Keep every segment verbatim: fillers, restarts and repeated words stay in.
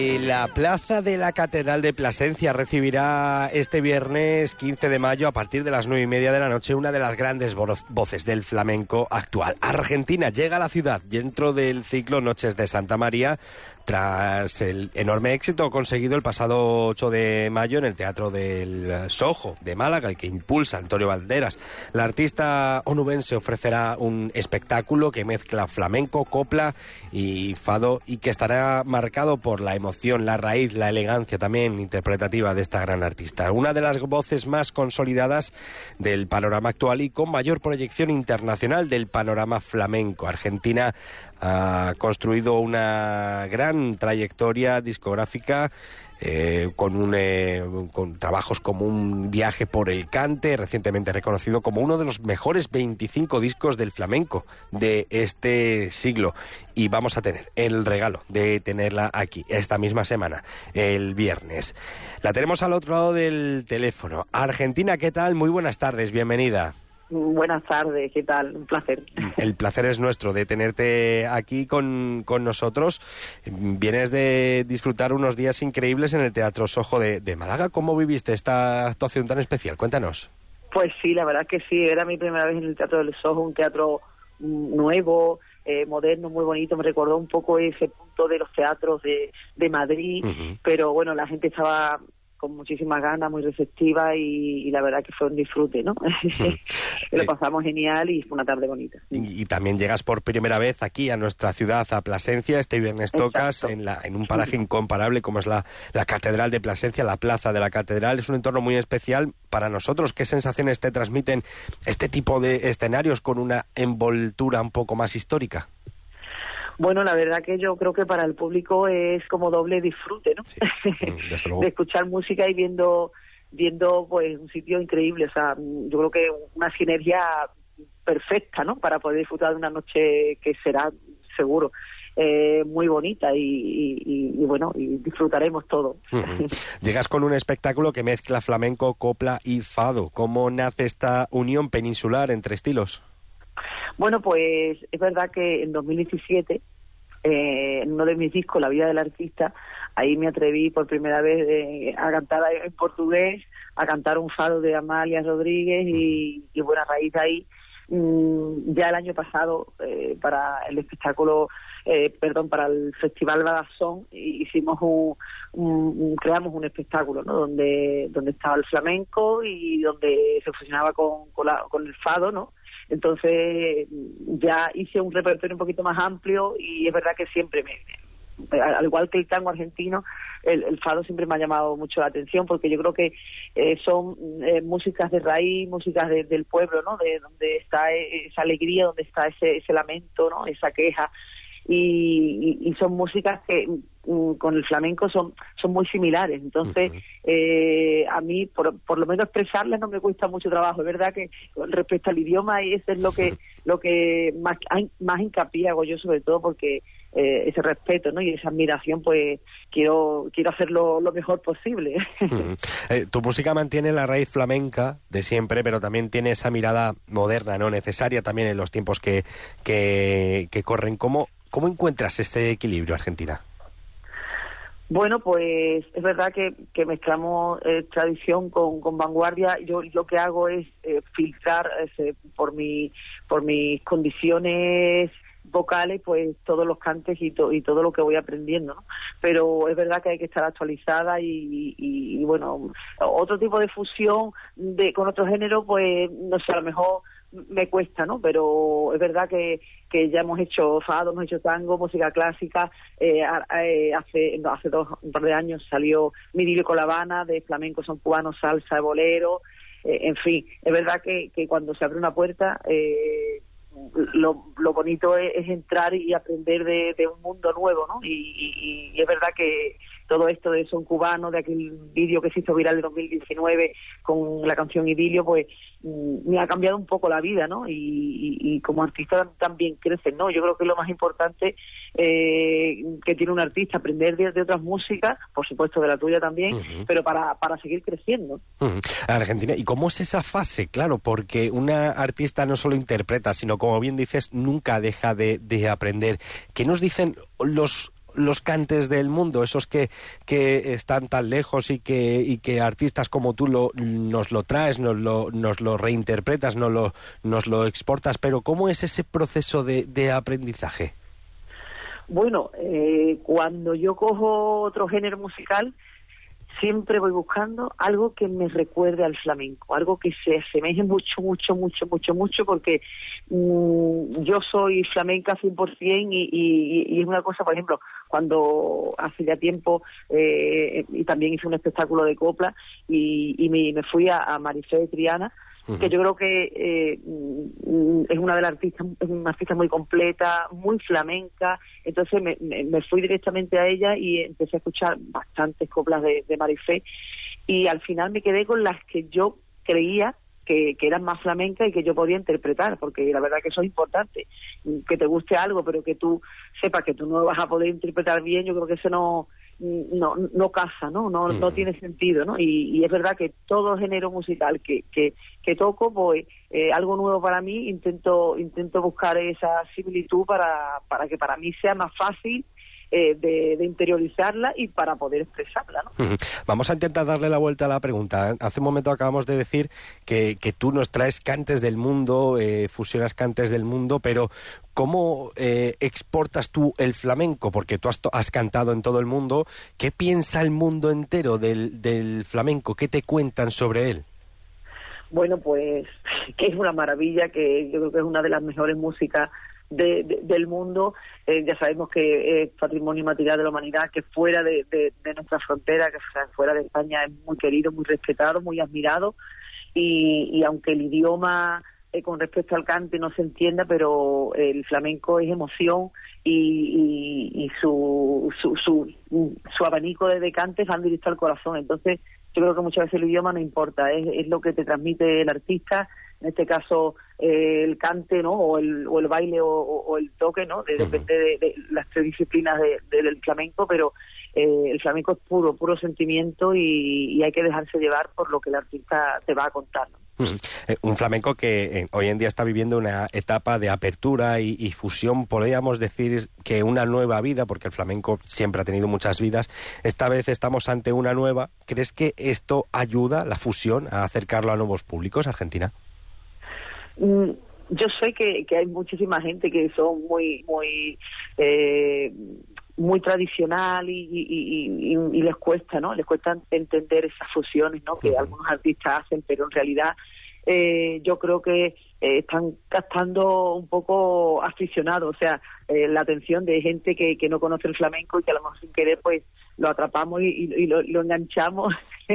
La plaza de la Catedral de Plasencia recibirá este viernes quince de mayo a partir de las nueve y media de la noche una de las grandes voces del flamenco actual. Argentina llega a la ciudad dentro del ciclo Noches de Santa María tras el enorme éxito conseguido el pasado ocho de mayo en el Teatro del Soho de Málaga, el que impulsa Antonio Banderas. La artista onubense ofrecerá un espectáculo que mezcla flamenco, copla y fado y que estará marcado por la emoción, la raíz, la elegancia también interpretativa de esta gran artista. Una de las voces más consolidadas del panorama actual y con mayor proyección internacional del panorama flamenco. Argentina ha construido una gran trayectoria discográfica eh, con, un, eh, con trabajos como Un viaje por el Cante, recientemente reconocido como uno de los mejores veinticinco discos del flamenco de este siglo. Y vamos a tener el regalo de tenerla aquí esta misma semana, el viernes. La tenemos al otro lado del teléfono. Argentina, ¿qué tal? Muy buenas tardes, bienvenida. Buenas tardes, ¿qué tal? Un placer. El placer es nuestro de tenerte aquí con, con nosotros. Vienes de disfrutar unos días increíbles en el Teatro Soho de, de Málaga. ¿Cómo viviste esta actuación tan especial? Cuéntanos. Pues sí, la verdad que sí, era mi primera vez en el Teatro del Soho, un teatro nuevo, eh, moderno, muy bonito. Me recordó un poco ese punto de los teatros de, de Madrid, uh-huh. Pero bueno, la gente estaba con muchísimas ganas, muy receptiva y, y la verdad que fue un disfrute, ¿no? Lo pasamos genial y fue una tarde bonita. Y, y también llegas por primera vez aquí a nuestra ciudad, a Plasencia. Este viernes tocas en, la, en un paraje incomparable como es la, la Catedral de Plasencia, la plaza de la Catedral. Es un entorno muy especial para nosotros. ¿Qué sensaciones te transmiten este tipo de escenarios con una envoltura un poco más histórica? Bueno, la verdad que yo creo que para el público es como doble disfrute, ¿no? Sí, de escuchar música y viendo viendo pues un sitio increíble. O sea, yo creo que una sinergia perfecta, ¿no? Para poder disfrutar de una noche que será seguro eh, muy bonita y, y, y bueno, y disfrutaremos todo. Uh-huh. Llegas con un espectáculo que mezcla flamenco, copla y fado. ¿Cómo nace esta unión peninsular entre estilos? Bueno, pues es verdad que en dos mil diecisiete, eh, en uno de mis discos, La vida del artista, ahí me atreví por primera vez eh, a cantar en portugués, a cantar un fado de Amalia Rodríguez y, y bueno, a raíz de ahí, mmm, ya el año pasado, eh, para el espectáculo, eh, perdón, para el Festival Badasón, hicimos un, un, creamos un espectáculo, ¿no? Donde, donde estaba el flamenco y donde se fusionaba con, con, la, con el fado, ¿no? Entonces ya hice un repertorio un poquito más amplio y es verdad que siempre, me, al igual que el tango argentino, el, el fado siempre me ha llamado mucho la atención porque yo creo que eh, son eh, músicas de raíz, músicas de, del pueblo, ¿no? De donde está esa alegría, donde está ese, ese lamento, ¿no? Esa queja. Y, y, y son músicas que mm, con el flamenco son son muy similares. Entonces, uh-huh. eh, a mí, por, por lo menos expresarlas no me cuesta mucho trabajo. Es verdad que respecto al idioma, y eso es lo que lo que más, más hincapié hago yo, sobre todo porque eh, ese respeto, ¿no? Y esa admiración, pues quiero quiero hacerlo lo mejor posible. Uh-huh. eh, tu música mantiene la raíz flamenca de siempre, pero también tiene esa mirada moderna, ¿no? Necesaria también en los tiempos que, que, que corren. ¿Cómo ¿Cómo encuentras este equilibrio, Argentina? Bueno, pues es verdad que, que mezclamos eh, tradición con, con vanguardia. Yo lo que hago es eh, filtrar ese, por mi por mis condiciones vocales, pues todos los cantes y, to, y todo lo que voy aprendiendo, ¿no? Pero es verdad que hay que estar actualizada y, y, y bueno, otro tipo de fusión de con otro género, pues no sé, a lo mejor me cuesta, ¿no? Pero es verdad que, que ya hemos hecho fado, hemos hecho tango, música clásica. Eh, eh, hace no, hace dos, un par de años salió Mi Idilio con La Habana, de flamenco son cubanos, salsa, bolero. Eh, en fin, es verdad que, que cuando se abre una puerta, eh, lo, lo bonito es, es entrar y aprender de, de un mundo nuevo, ¿no? Y, y, y es verdad que todo esto de Son Cubano, de aquel vídeo que se hizo viral en dos mil diecinueve con la canción Idilio, pues me ha cambiado un poco la vida, ¿no? Y, y, y como artista también creces, ¿no? Yo creo que es lo más importante eh, que tiene un artista, aprender de, de otras músicas, por supuesto de la tuya también, uh-huh. pero para, para seguir creciendo. Uh-huh. Argentina, ¿y cómo es esa fase? Claro, porque una artista no solo interpreta, sino como bien dices, nunca deja de, de aprender. ¿Qué nos dicen los los cantes del mundo, esos que, que están tan lejos y que, y que artistas como tú lo, nos lo traes, nos lo, nos lo reinterpretas, nos lo, nos lo exportas, pero ¿cómo es ese proceso de, de aprendizaje? Bueno, eh, cuando yo cojo otro género musical, siempre voy buscando algo que me recuerde al flamenco, algo que se asemeje mucho, mucho, mucho, mucho, mucho, porque mmm, yo soy flamenca cien por ciento y, y, y es una cosa, por ejemplo, cuando hace ya tiempo, eh, y también hice un espectáculo de copla y, y me, me fui a, a Marifé de Triana, uh-huh. que yo creo que eh, es una de las artistas, es una artista muy completa, muy flamenca, entonces me, me, me fui directamente a ella y empecé a escuchar bastantes coplas de, de Marifé y al final me quedé con las que yo creía que, que eran más flamencas y que yo podía interpretar, porque la verdad que eso es importante, que te guste algo pero que tú sepas que tú no lo vas a poder interpretar bien, yo creo que eso no no no casa, no no, no tiene sentido, ¿no? Y, y es verdad que todo género musical que que, que toco, pues eh, algo nuevo para mí, intento intento buscar esa similitud para para que para mí sea más fácil eh, de, de interiorizarla y para poder expresarla, ¿no? Uh-huh. Vamos a intentar darle la vuelta a la pregunta. Hace un momento acabamos de decir que, que tú nos traes cantes del mundo, eh, fusionas cantes del mundo, pero ¿cómo eh, exportas tú el flamenco? Porque tú has, has cantado en todo el mundo. ¿Qué piensa el mundo entero del, del flamenco? ¿Qué te cuentan sobre él? Bueno, pues que es una maravilla, que yo creo que es una de las mejores músicas De, de, del mundo. Eh, ya sabemos que es patrimonio material de la humanidad, que fuera de, de, de nuestra frontera, que fuera de España es muy querido, muy respetado, muy admirado, y, y aunque el idioma eh, con respecto al cante no se entienda, pero el flamenco es emoción y, y, y su, su, su, su abanico de, de cantes van directo al corazón. Entonces yo creo que muchas veces el idioma no importa, es, es lo que te transmite el artista, en este caso eh, el cante, ¿no? O el, o el baile o, o el toque, ¿no? De, depende de, de las tres disciplinas de, de, del flamenco, pero eh, el flamenco es puro, puro sentimiento y, y hay que dejarse llevar por lo que el artista te va a contar, ¿no? Mm. Eh, un flamenco que eh, hoy en día está viviendo una etapa de apertura y, y fusión, podríamos decir que una nueva vida, porque el flamenco siempre ha tenido muchas vidas. Esta vez estamos ante una nueva. ¿Crees que esto ayuda, la fusión, a acercarlo a nuevos públicos, Argentina? Mm. Yo sé que, que hay muchísima gente que son muy muy eh, muy tradicional y, y, y, y les cuesta, ¿no? Les cuesta entender esas fusiones, ¿no? Que uh-huh. algunos artistas hacen, pero en realidad eh, yo creo que eh, están captando un poco aficionados, o sea, eh, la atención de gente que, que no conoce el flamenco y que a lo mejor sin querer pues lo atrapamos y, y, y lo, lo enganchamos.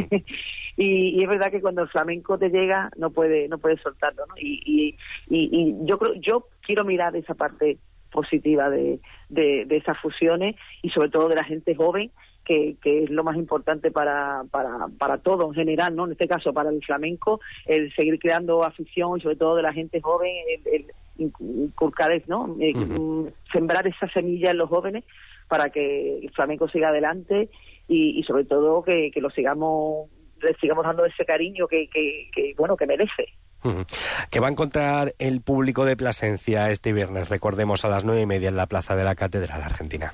Y, y es verdad que cuando el flamenco te llega no puede no puedes soltarlo, ¿no? Y, y, y, y yo creo yo quiero mirar esa parte positiva de, de, de esas fusiones y sobre todo de la gente joven, que, que es lo más importante para, para, para todo en general, ¿no? En este caso para el flamenco, el seguir creando afición y sobre todo de la gente joven, el, el inculcar, ¿no? Uh-huh. Sembrar esa semilla en los jóvenes para que el flamenco siga adelante y, y sobre todo que, que lo sigamos le sigamos dando ese cariño que, que, que bueno, que merece. Uh-huh. ¿Qué va a encontrar el público de Plasencia este viernes? Recordemos, a las nueve y media en la Plaza de la Catedral, Argentina.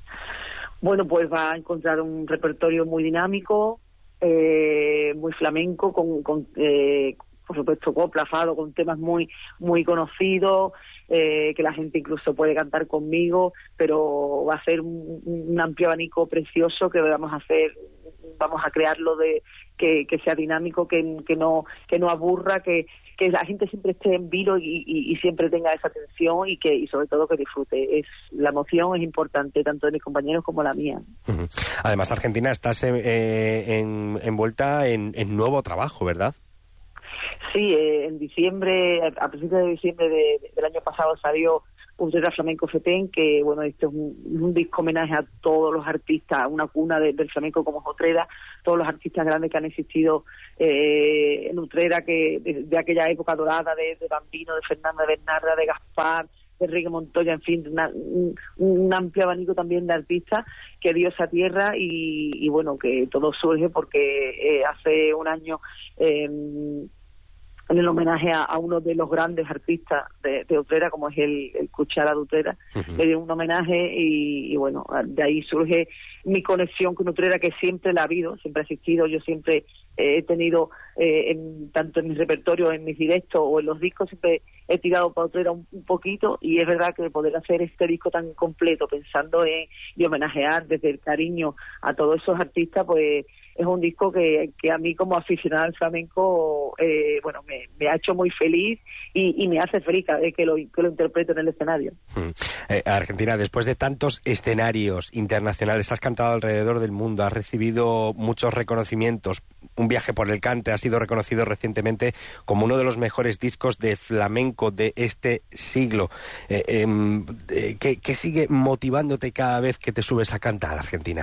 Bueno, pues va a encontrar un repertorio muy dinámico, eh, muy flamenco, con, con eh, por supuesto copla, fado, con temas muy muy conocidos, eh, que la gente incluso puede cantar conmigo, pero va a ser un, un amplio abanico precioso que vamos a hacer, vamos a crearlo de que, que sea dinámico, que, que no que no aburra, que, que la gente siempre esté en vilo y, y, y siempre tenga esa atención y que y sobre todo que disfrute. Es la emoción es importante tanto de mis compañeros como la mía. Uh-huh. Además, Argentina, estás eh, en, envuelta en, en nuevo trabajo, ¿verdad? Sí, eh, en diciembre, a principios de diciembre de, de, del año pasado salió Utrera Flamenco Fetén, que bueno, esto es un, un disco homenaje a todos los artistas, una cuna de, del flamenco como es Utrera, todos los artistas grandes que han existido eh, en Utrera, que de, de aquella época dorada de, de Bambino, de Fernanda Bernarda, de Gaspar, de Enrique Montoya, en fin, una, un, un amplio abanico también de artistas que dio esa tierra y, y bueno, que todo surge porque eh, hace un año eh, en el homenaje a, a uno de los grandes artistas de, de Utrera, como es el, el Cuchara de Utrera. Uh-huh. Le dio un homenaje y, y bueno, de ahí surge mi conexión con Utrera, que siempre la ha habido, siempre ha existido. Yo siempre eh, he tenido, eh, en, tanto en mi repertorio, en mis directos o en los discos, siempre he tirado para Utrera un, un poquito, y es verdad que poder hacer este disco tan completo, pensando en y homenajear desde el cariño a todos esos artistas, pues es un disco que, que a mí como aficionada al flamenco, eh, bueno, me, me ha hecho muy feliz y, y me hace feliz cada vez que lo, que lo interpreto en el escenario. Hmm. Eh, Argentina, después de tantos escenarios internacionales, has cantado alrededor del mundo, has recibido muchos reconocimientos. Un viaje por el cante ha sido reconocido recientemente como uno de los mejores discos de flamenco de este siglo. Eh, eh, ¿qué, ¿Qué sigue motivándote cada vez que te subes a cantar, Argentina?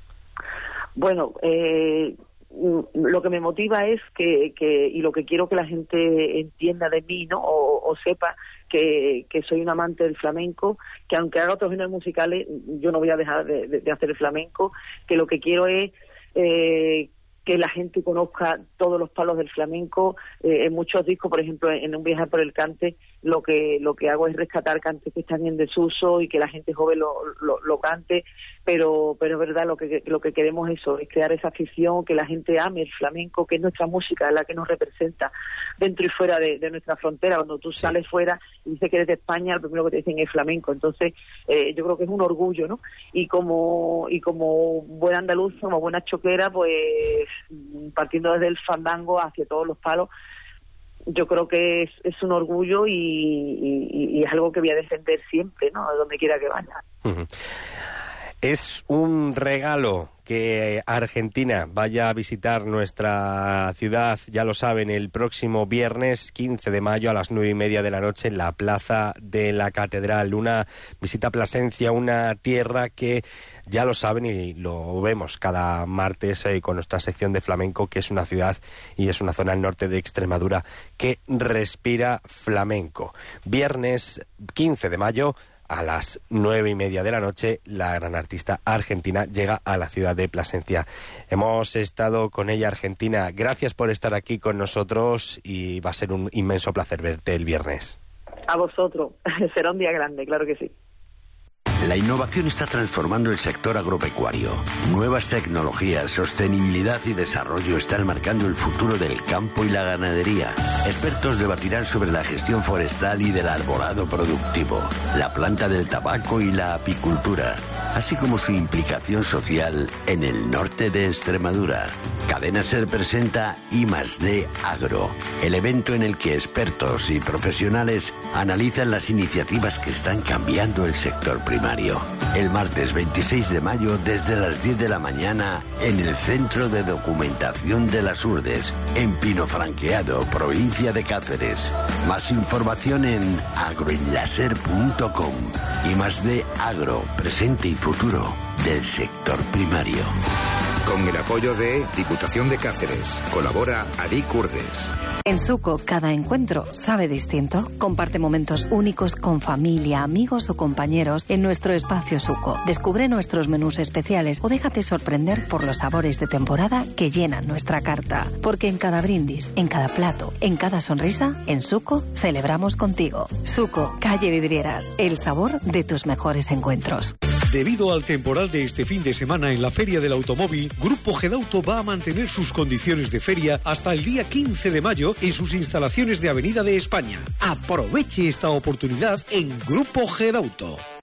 Bueno, eh, lo que me motiva es que, que, y lo que quiero que la gente entienda de mí, ¿no? O, o sepa que, que soy un amante del flamenco, que aunque haga otros géneros musicales, yo no voy a dejar de, de, de hacer el flamenco, que lo que quiero es eh, que la gente conozca todos los palos del flamenco. Eh, en muchos discos, por ejemplo, en Un viaje por el cante, lo que lo que hago es rescatar cantes que están en desuso y que la gente joven lo, lo, lo cante, pero pero es verdad, lo que lo que queremos es eso, es crear esa afición, que la gente ame el flamenco, que es nuestra música, es la que nos representa dentro y fuera de, de nuestra frontera. Cuando tú sí. sales fuera y dices que eres de España, lo primero que te dicen es flamenco. Entonces eh, yo creo que es un orgullo, ¿no? Y como y como buena andaluza, como buena choquera, pues partiendo desde el fandango hacia todos los palos, yo creo que es, es un orgullo y, y, y es algo que voy a defender siempre, ¿no? A donde quiera que vaya. Uh-huh. Es un regalo que Argentina vaya a visitar nuestra ciudad, ya lo saben, el próximo viernes quince de mayo a las nueve y media de la noche en la Plaza de la Catedral. Una visita a Plasencia, una tierra que ya lo saben y lo vemos cada martes eh, con nuestra sección de flamenco, que es una ciudad y es una zona al norte de Extremadura que respira flamenco. Viernes quince de mayo a las nueve y media de la noche, la gran artista argentina llega a la ciudad de Plasencia. Hemos estado con ella, Argentina. Gracias por estar aquí con nosotros y va a ser un inmenso placer verte el viernes. A vosotros. Será un día grande, claro que sí. La innovación está transformando el sector agropecuario. Nuevas tecnologías, sostenibilidad y desarrollo están marcando el futuro del campo y la ganadería. Expertos debatirán sobre la gestión forestal y del arbolado productivo, la planta del tabaco y la apicultura, así como su implicación social en el norte de Extremadura. Cadena Ser presenta I más D Agro, el evento en el que expertos y profesionales analizan las iniciativas que están cambiando el sector primario. El martes veintiséis de mayo desde las diez de la mañana en el Centro de Documentación de las Urdes, en Pinofranqueado, provincia de Cáceres. Más información en agroenlaser punto com. I más D Agro, presente y futuro del sector primario. Con el apoyo de Diputación de Cáceres. Colabora Adic Urdes. En Suco, cada encuentro sabe distinto. Comparte momentos únicos con familia, amigos o compañeros en nuestro espacio Suco. Descubre nuestros menús especiales o déjate sorprender por los sabores de temporada que llenan nuestra carta. Porque en cada brindis, en cada plato, en cada sonrisa, en Suco celebramos contigo. Suco, calle Vidrieras, el sabor de tus mejores encuentros. Debido al temporal de este fin de semana en la Feria del Automóvil, Grupo Gedauto va a mantener sus condiciones de feria hasta el día quince de mayo en sus instalaciones de Avenida de España. Aproveche esta oportunidad en Grupo Gedauto.